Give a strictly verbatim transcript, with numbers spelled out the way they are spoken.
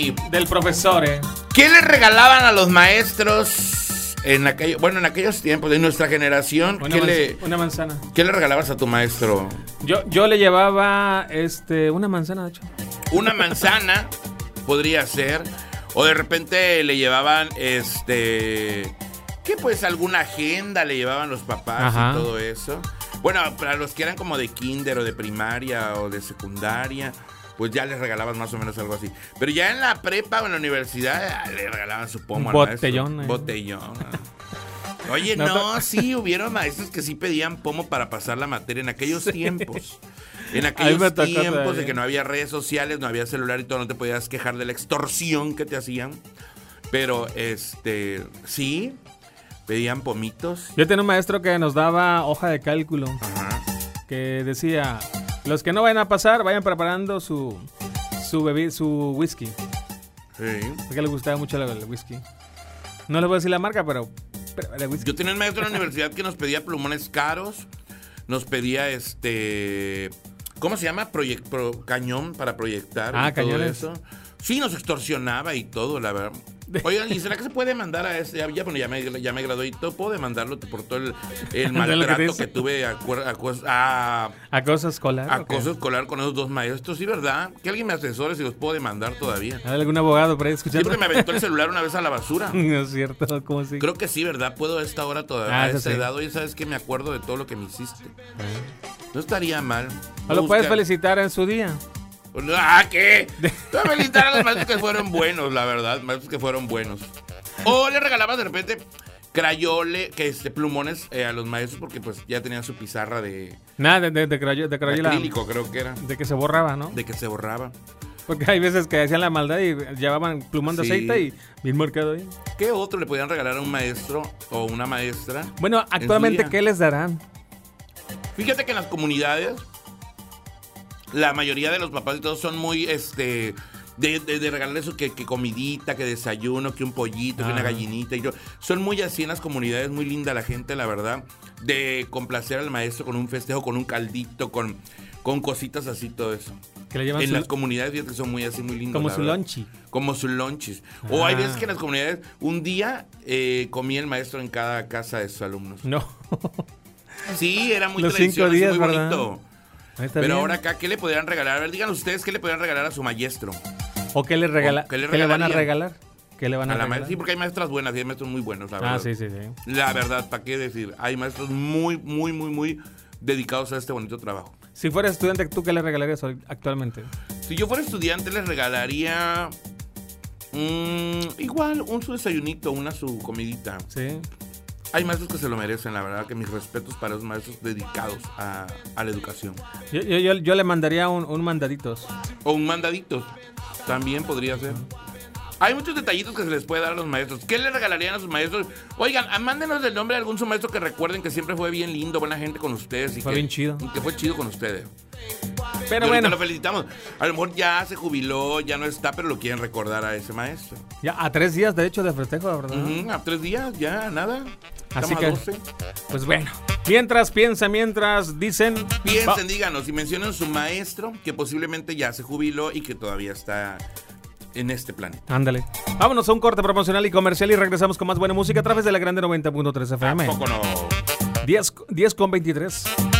Sí. Del profesor, ¿eh? ¿Qué le regalaban a los maestros en aquello, bueno, en aquellos tiempos de nuestra generación? Una, ¿Qué, manz- le, una manzana. ¿Qué le regalabas a tu maestro? Yo, yo le llevaba este, una manzana, de hecho. Una manzana podría ser. O de repente le llevaban, este... ¿Qué pues? Alguna agenda le llevaban los papás. Ajá. Y todo eso. Bueno, para los que eran como de kinder o de primaria o de secundaria, pues ya les regalaban más o menos algo así. Pero ya en la prepa o en la universidad le regalaban su pomo al Botellón, maestro. Eh. Botellón. Oye, no, no, sí, hubieron maestros que sí pedían pomo para pasar la materia en aquellos sí. tiempos. En aquellos tiempos de que no había redes sociales, no había celular y todo, no te podías quejar de la extorsión que te hacían. Pero, este, sí, pedían pomitos. Yo tenía un maestro que nos daba hoja de cálculo. Ajá. Que decía, los que no vayan a pasar, vayan preparando su su bebi- su whisky. Sí. Porque le gustaba mucho el, el whisky. No le voy a decir la marca, pero, pero el whisky. Yo tenía un maestro en la universidad que nos pedía plumones caros. Nos pedía este... ¿Cómo se llama? Proyect, pro, cañón para proyectar. Ah, y todo cañones. Eso. Sí, nos extorsionaba y todo, la verdad. Oigan, ¿y será que se puede mandar a ese? Ya, bueno, ya me, ya me gradué y todo. ¿Puedo demandarlo por todo el, el maltrato que, que tuve a, a, a, acoso escolar? Acoso escolar con esos dos maestros, sí, ¿verdad? Que alguien me asesore si los puedo demandar todavía. ¿Hay algún abogado por ahí escuchando? Sí, porque me aventó el celular una vez a la basura. No es cierto, ¿cómo así? Creo que sí, ¿verdad? Puedo a esta hora todavía, ah, a esta sí. edad. Oye, ¿sabes qué? Me acuerdo de todo lo que me hiciste. No estaría mal. ¿O lo puedes felicitar en su día? ¿Ah, qué? Te voy a felicitar a los maestros que fueron buenos, la verdad. Maestros que fueron buenos. O le regalabas de repente crayole, que este, plumones eh, a los maestros porque pues ya tenían su pizarra de... Nada, de, de, de, crayola, de crayola. Acrílico, creo que era. De que se borraba, ¿no? De que se borraba. Porque hay veces que hacían la maldad y llevaban plumón de sí. aceite y bien marcado ahí. ¿Qué otro le podían regalar a un maestro o una maestra? Bueno, actualmente, ¿qué les darán? Fíjate que en las comunidades, la mayoría de los papás y todos son muy, este... De, de, de regalarle eso, que, que comidita, que desayuno, que un pollito, ah. que una gallinita. Y yo, son muy así en las comunidades, muy linda la gente, la verdad. De complacer al maestro con un festejo, con un caldito, con, con cositas así, todo eso. Que le llevan en su... las comunidades, fíjate que son muy así, muy lindos. Como su lonchi. Como su lonchis. Ah. O hay veces que en las comunidades, un día eh, comía el maestro en cada casa de sus alumnos. No. Sí, era muy Los cinco días, muy ¿verdad? Bonito. Pero bien. ahora acá, ¿qué le podrían regalar? A ver, díganos ustedes, ¿qué le podrían regalar a su maestro? ¿O qué le, regala, ¿qué le, ¿qué le van a regalar? ¿Qué le van a, a la regalar? Ma- sí, porque hay maestras buenas y hay maestros muy buenos, la verdad. Ah, sí, sí, sí. La verdad, ¿para qué decir? Hay maestros muy, muy, muy, muy dedicados a este bonito trabajo. Si fueras estudiante, ¿tú qué le regalarías actualmente? Si yo fuera estudiante, les regalaría... Mmm, igual, un su desayunito, una su comidita. Sí. Hay maestros que se lo merecen, la verdad, que mis respetos para los maestros dedicados a, a la educación. Yo, yo, yo, yo le mandaría un, un mandaditos. O un mandaditos, también podría ser. Hay muchos detallitos que se les puede dar a los maestros. ¿Qué le regalarían a sus maestros? Oigan, mándenos el nombre de algún su maestro que recuerden que siempre fue bien lindo, buena gente con ustedes. Y fue que, bien chido. Y que fue chido con ustedes. Pero y bueno. lo felicitamos. A lo mejor ya se jubiló, ya no está, pero lo quieren recordar a ese maestro. Ya a tres días, de hecho, de festejo, ¿verdad? Uh-huh, a tres días, ya, nada. Así que, doce. Pues bueno. Mientras, piensa, mientras, dicen... Piensen, va. díganos, y mencionen su maestro, que posiblemente ya se jubiló y que todavía está en este planeta. Ándale. Vámonos a un corte promocional y comercial y regresamos con más buena música a través de la Grande noventa punto tres F M. ¿A poco no? diez con veintitrés.